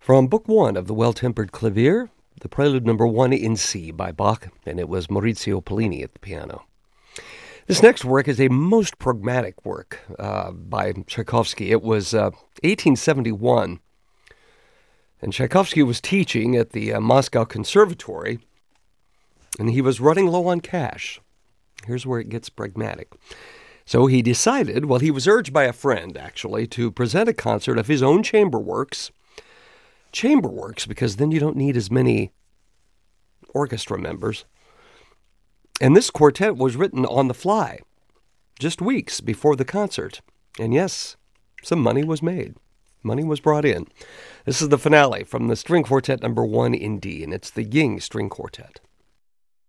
From Book 1 of the Well-Tempered Clavier, the Prelude Number 1 in C by Bach, and it was Maurizio Pollini at the piano. This next work is a most pragmatic work by Tchaikovsky. It was 1871, and Tchaikovsky was teaching at the Moscow Conservatory, and he was running low on cash. Here's where it gets pragmatic. So he decided, well, he was urged by a friend, actually, to present a concert of his own chamber works, because then you don't need as many orchestra members. And this quartet was written on the fly, just weeks before the concert. And yes, some money was made. Money was brought in. This is the finale from the String Quartet Number 1 in D, and it's the Ying String Quartet.